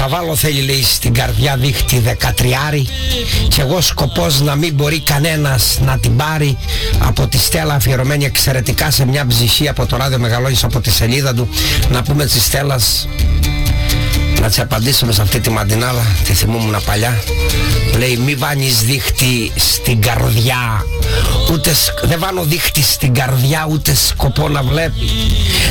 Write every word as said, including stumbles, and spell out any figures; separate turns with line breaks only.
Θα βάλω, θέλει, λέει, στην καρδιά δίχτυ δεκατριάρι, κι εγώ σκοπός να μην μπορεί κανένας να την πάρει. Από τη Στέλλα, αφιερωμένη εξαιρετικά σε μια ψυχή από το Ράδιο Μεγαλόνισο, από τη σελίδα του. Να πούμε της Στέλλας, να της απαντήσουμε σε αυτή τη μαντινάδα, τη θυμούμουν παλιά. Λέει, μη βάνεις δίχτυ στην καρδιά, ούτε, δεν βάνω δίχτυ στην καρδιά, ούτε σκοπό να βλέπει.